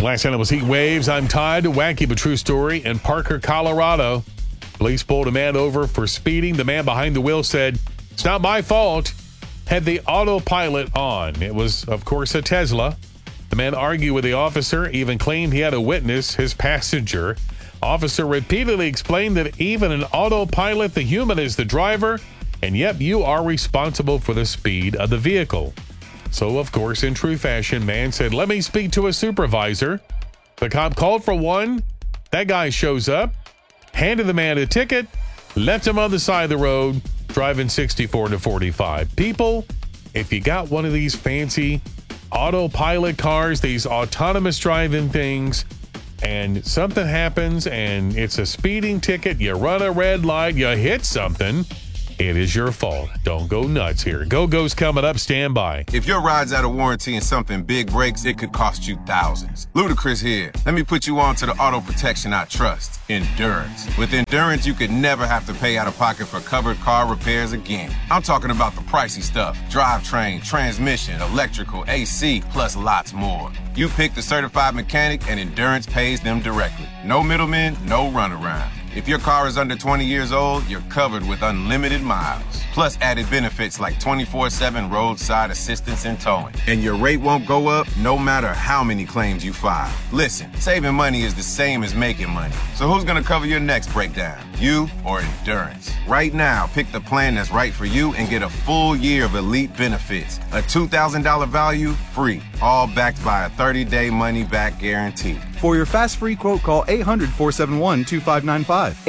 Los Angeles heat waves. I'm Todd. Wacky but true story in Parker, Colorado. Police pulled a man over for speeding. The man behind the wheel said, "It's not my fault." Had the autopilot on. It was, of course, a Tesla. The man argued with the officer, even claimed he had a witness, his passenger. Officer repeatedly explained that even an autopilot, the human is the driver, and yep, you are responsible for the speed of the vehicle. So, of course, in true fashion, man said, "Let me speak to a supervisor." The cop called for one. That guy shows up, handed the man a ticket, left him on the side of the road, driving 64 to 45. People, if you got one of these fancy autopilot cars, these autonomous driving things, and something happens and it's a speeding ticket, you run a red light, you hit something, it is your fault. Don't go nuts here. Go-Go's coming up. Stand by. If your ride's out of warranty and something big breaks, it could cost you thousands. Ludacris here. Let me put you on to the auto protection I trust, Endurance. With Endurance, you could never have to pay out of pocket for covered car repairs again. I'm talking about the pricey stuff: drivetrain, transmission, electrical, AC, plus lots more. You pick the certified mechanic and Endurance pays them directly. No middlemen, no runaround. If your car is under 20 years old, you're covered with unlimited miles. Plus added benefits like 24/7 roadside assistance and towing. And your rate won't go up no matter how many claims you file. Listen, saving money is the same as making money. So who's gonna cover your next breakdown? You or Endurance? Right now, pick the plan that's right for you and get a full year of elite benefits. A $2,000 value, free. All backed by a 30-day money-back guarantee. For your fast free quote, call 800-471-2595.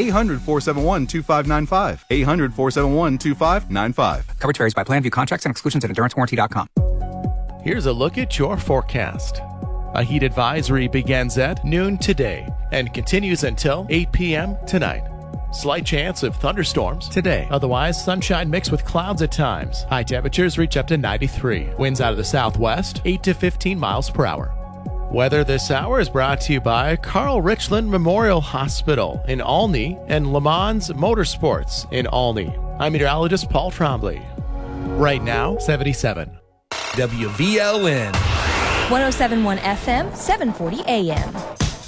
800-471-2595. 800-471-2595. Coverage varies by plan. View contracts and exclusions at endurancewarranty.com. Here's a look at your forecast. A heat advisory begins at noon today and continues until 8 p.m. tonight. Slight chance of thunderstorms today. Otherwise, sunshine mixed with clouds at times. High temperatures reach up to 93. Winds out of the southwest, 8 to 15 miles per hour. Weather this hour is brought to you by Carl Richland Memorial Hospital in Olney and Le Mans Motorsports in Olney. I'm meteorologist Paul Trombley. Right now, 77. WVLN. 107.1 FM, 740 AM.